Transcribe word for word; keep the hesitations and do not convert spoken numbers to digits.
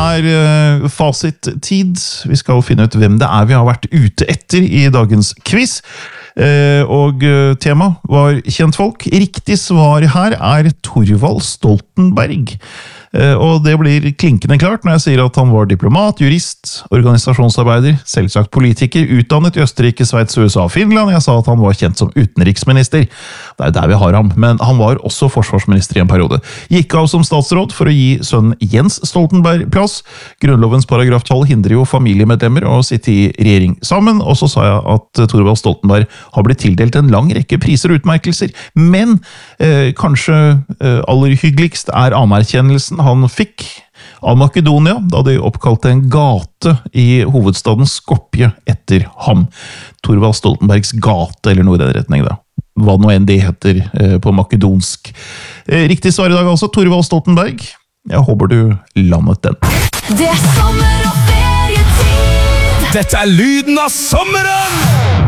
er uh, fasit-tid. Vi skal finne ut hvem det er vi har vært ute etter i dagens quiz. Uh, og uh, tema var kjentfolk. Riktig svar her er Thorvald Stoltenberg. Uh, og det blir klinkende klart når jeg sier at han var diplomat, jurist, organisasjonsarbeider, selvsagt politiker, utdannet i Østerrike, Sveits, U S A og Finland. Jeg sa at han var kjent som utenriksminister. Det er der vi har ham, men han var også forsvarsminister i en periode. Gikk av som statsråd for å gi sønnen Jens Stoltenberg plass. Grunnlovens paragraf tolv hindrer jo familiemedlemmer å sitte i regjering sammen, og så sa jeg at Thorvald Stoltenberg har blitt tildelt en lang rekke priser og utmerkelser, men eh, kanskje eh, aller hyggeligst er anerkjennelsen han fikk av Makedonia, da de oppkalte en gate i hovedstaden Skopje etter ham. Thorvald Stoltenbergs gate, eller noe i den retning da. Hva nå enn det heter eh, på makedonsk. Eh, riktig svar i dag altså, Thorvald Stoltenberg. Jeg håper du landet den. Det er sommer og ferietid. Dette er lyden av sommeren!